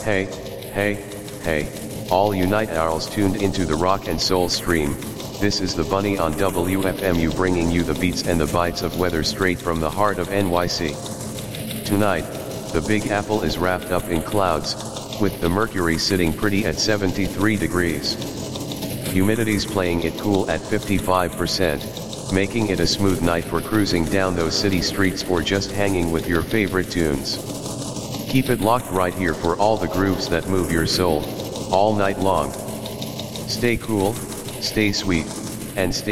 Hey, hey, hey, all you night owls tuned into the rock and soul stream. This is the Bunny on WFMU bringing you the beats and the bites of weather straight from the heart of NYC. Tonight, the Big Apple is wrapped up in clouds, with the mercury sitting pretty at 73 degrees. Humidity's playing it cool at 55%, making it a smooth night for cruising down those city streets or just hanging with your favorite tunes. Keep it locked right here for all the grooves that move your soul, all night long. Stay cool, stay sweet, and stay